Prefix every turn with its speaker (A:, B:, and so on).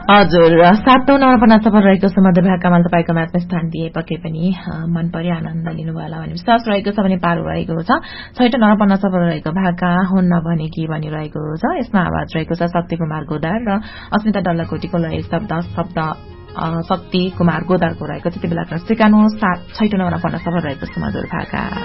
A: हजुर 7औं नम्बरमा सफल रहेको छ मधुर भाकामा तपाईको म्याचमा स्थान दिए पक्कै पनि मन परि आनन्द लिनुभयो होला भन्ने विश्वास रहेको छ भने पारो रहेको छ 6औं नम्बरमा सफल रहेको भाका हुन्न भने के भनिरहेको छ यसमा आवाज रहेको छ शक्ति कुमार गोदार र अस्मिता डल्लाकोटीको लय शब्द शक्ति कुमार गोदारको रहेको त्यति बेला सिकाउनु 6औं नम्बरमा सफल रहेको छ मधुर भाका